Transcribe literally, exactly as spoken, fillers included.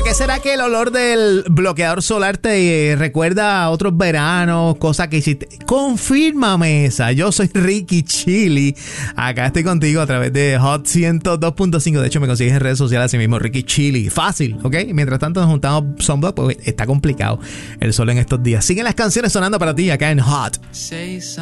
qué será que el olor del bloqueador solar te recuerda a otros veranos, cosas que hiciste? Confírmame esa. Yo soy Ricky Chili. Acá estoy contigo a través de Hot ciento dos punto cinco. De hecho, me consigues en redes sociales así mismo, Ricky Chili. Fácil, ¿ok? Mientras tanto nos juntamos Sunblock, porque está complicado el sol en estos días. Siguen las canciones sonando para ti acá en Hot.